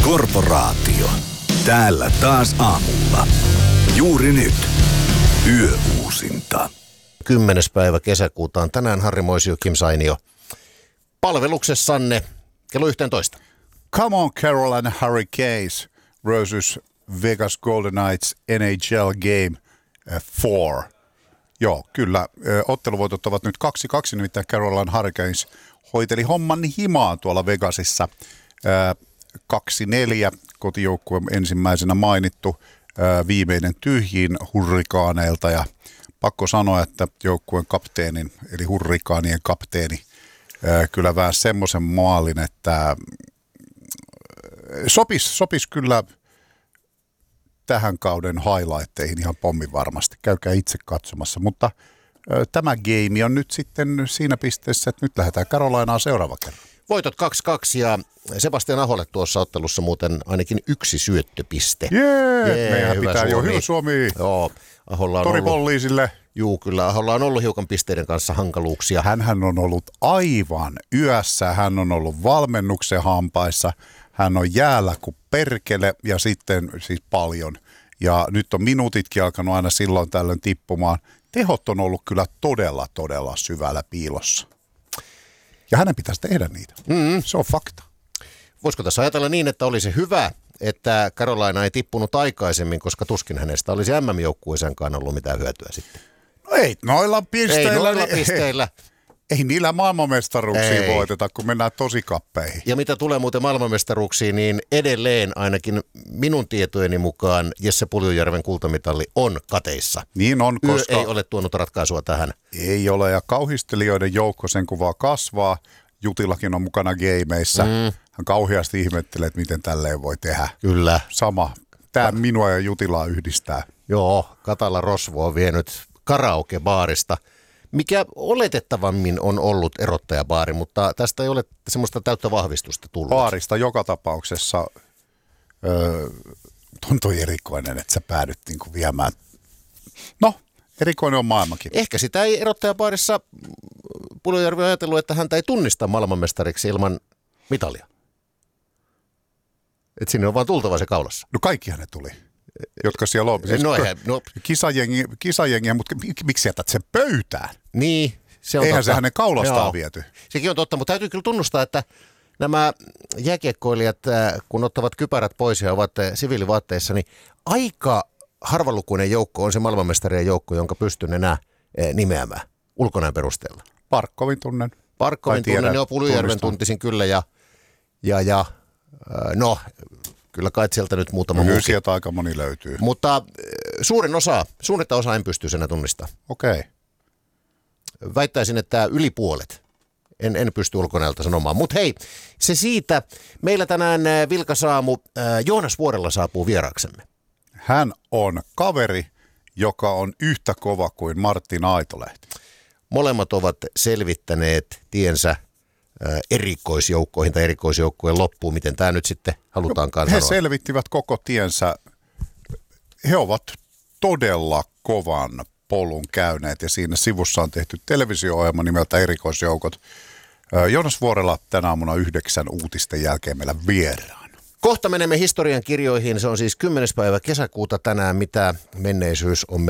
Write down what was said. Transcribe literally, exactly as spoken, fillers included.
Korporaatio. Täällä taas aamulla. Juuri nyt. Yöuusinta. Kymmenes päivä kesäkuuta on tänään Harri Moisio, Kim Sainio. Palveluksessanne kello yhteentoista. Come on Carolina Hurricanes versus Vegas Golden Knights N H L Game four. Joo, kyllä. Otteluvoitot ovat nyt kaksi kaksi, nimittäin Carolina Hurricanes hoiteli homman himaan tuolla Vegasissa. kaksi neljä kotijoukkue ensimmäisenä mainittu, viimeinen tyhjiin Hurrikaaneilta, ja pakko sanoa, että joukkueen kapteenin, eli Hurrikaanien kapteeni, kyllä vähän semmoisen maalin, että sopisi sopis kyllä tähän kauden highlightteihin ihan pommin varmasti. Käykää itse katsomassa, mutta tämä game on nyt sitten siinä pisteessä, että nyt lähdetään Carolinaan seuraava kerran. Voitot kaksi kaksi ja Sebastian Aholle tuossa ottelussa muuten ainakin yksi syöttöpiste. Jee, Jee meidän pitää Suomi. Jo hyvä Suomi. Joo, Aholla on Toripoliisille. Ollut, juu, kyllä Aholla on ollut hiukan pisteiden kanssa hankaluuksia. Hänhän on ollut aivan yössä, hän on ollut valmennuksen hampaissa, hän on jäällä kuin perkele ja sitten siis paljon. Ja nyt on minuutitkin alkanut aina silloin tällöin tippumaan. Tehot on ollut kyllä todella, todella syvällä piilossa. Ja hänen pitäisi tehdä niitä. Mm. Se on fakta. Voisiko tässä ajatella niin, että olisi hyvä, että Carolina ei tippunut aikaisemmin, koska tuskin hänestä olisi M M-joukkueeseenkaan ollut mitään hyötyä sitten? No ei noilla pisteillä. Ei noilla pisteillä. Ei niillä maailmanmestaruuksia ei voiteta, kun mennään tosikappeihin. Ja mitä tulee muuten maailmanmestaruuksiin, niin edelleen ainakin minun tietojeni mukaan Jesse Puljujärven kultamitalli on kateissa. Niin on, koska Yö ei ole tuonut ratkaisua tähän. Ei ole, ja kauhistelijoiden joukko sen kuvaa kasvaa. Jutilakin on mukana gameissa. Mm. Hän kauheasti ihmettelee, että miten tälleen voi tehdä. Kyllä. Sama. Tämä minua ja Jutilaa yhdistää. Joo, Katala Rosvo on vienyt karaokebaarista, mikä oletettavammin on ollut erottajabaari, mutta tästä ei ole semmoista täyttä vahvistusta tullut. Baarista joka tapauksessa öö, tuntui erikoinen, että sä päädyt niin kuin viemään. No, erikoinen on maailmakin. Ehkä sitä ei erottajabaarissa Puljujärvi on ajatellut, että häntä ei tunnista maailmanmestariksi ilman mitalia. Että sinne on vaan tultava se kaulassa. No kaikkihan ne tuli, jotka siellä on. Siis no eihän, no. Kisajengi, kisajengiä, mutta miksi jätät sen pöytään? Niin, se on Eihän totta. se hänen kaulastaan Joo. viety. Sekin on totta, mutta täytyy kyllä tunnustaa, että nämä jääkiekkoilijat, kun ottavat kypärät pois ja ovat siviilivaatteissa, niin aika harvalukuinen joukko on se maailmanmestarien joukko, jonka pystyn enää nimeämään ulkonäön perusteella. Parkkovin tunnen. Parkkovin tunnen, jo Puljujärven tuntisin kyllä ja, ja, ja no, kyllä kai sieltä nyt muutama muukin. Sieltä aika moni löytyy. Mutta suurin osa, suurinta osa en pysty senä tunnistamaan. Okei. Okay. Väittäisin, että yli puolet. En, en pysty ulkonäöltä sanomaan. Mutta hei, se siitä. Meillä tänään vilkas aamu. Joonas Vuorella saapuu vieraaksemme. Hän on kaveri, joka on yhtä kova kuin Martin Aitolehti. Molemmat ovat selvittäneet tiensä erikoisjoukkoihin tai erikoisjoukkueen loppuun. Miten tämä nyt sitten halutaankaan He sanoa? He selvittivät koko tiensä. He ovat todella kovan polun käyneet ja siinä sivussa on tehty televisio-ohjelma nimeltä Erikoisjoukot. Joonas Vuorella tänä aamuna yhdeksän uutisten jälkeen meillä vieraan. Kohta menemme historian kirjoihin. Se on siis kymmenes päivä kesäkuuta tänään, mitä menneisyys on